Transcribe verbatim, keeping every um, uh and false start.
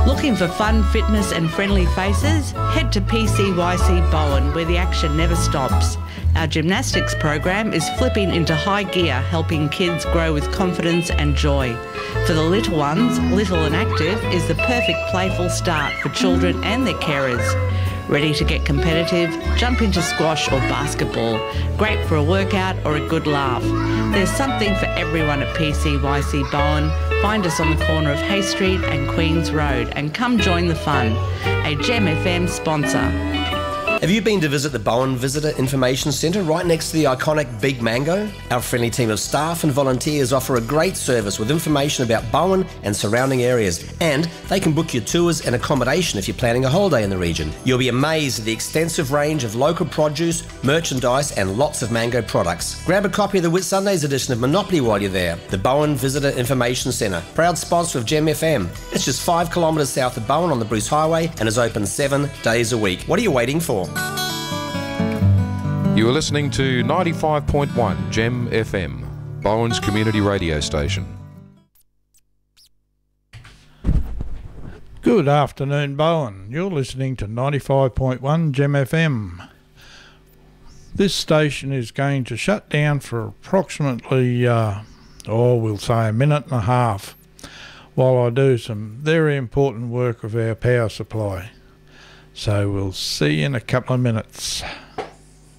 Looking for fun, fitness and friendly faces? Head to P C Y C Bowen, where the action never stops. Our gymnastics program is flipping into high gear, helping kids grow with confidence and joy. For the little ones, Little and Active is the perfect playful start for children and their carers. Ready to get competitive? Jump into squash or basketball. Great for a workout or a good laugh. There's something for everyone at P C Y C Bowen. Find us on the corner of Hay Street and Queens Road and come join the fun. A Gem F M sponsor. Have you been to visit the Bowen Visitor Information Centre right next to the iconic Big Mango? Our friendly team of staff and volunteers offer a great service with information about Bowen and surrounding areas, and they can book your tours and accommodation if you're planning a holiday in the region. You'll be amazed at the extensive range of local produce, merchandise and lots of mango products. Grab a copy of the Whitsundays edition of Monopoly while you're there. The Bowen Visitor Information Centre, proud sponsor of Gem F M. It's just five kilometres south of Bowen on the Bruce Highway and is open seven days a week. What are you waiting for? You are listening to ninety-five point one Gem F M, Bowen's community radio station. Good afternoon, Bowen. You're listening to ninety-five point one Gem F M. This station is going to shut down for approximately, uh, oh, we'll say a minute and a half, while I do some very important work with our power supply. So we'll see you in a couple of minutes.